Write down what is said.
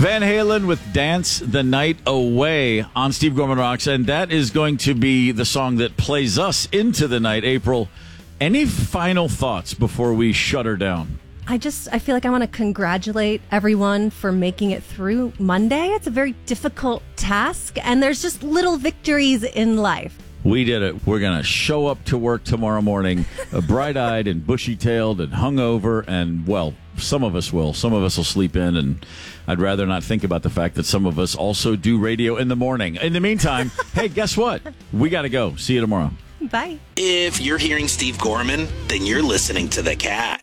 Van Halen with Dance the Night Away on Steve Gorman Rocks, and that is going to be the song that plays us into the night. April, any final thoughts before we shut her down? I feel like I want to congratulate everyone for making it through Monday. It's a very difficult task, and there's just little victories in life. We did it. We're going to show up to work tomorrow morning, bright-eyed and bushy-tailed and hungover, and, well, some of us will. Some of us will sleep in, and I'd rather not think about the fact that some of us also do radio in the morning. In the meantime, hey, guess what? We got to go. See you tomorrow. Bye. If you're hearing Steve Gorman, then you're listening to The Cat.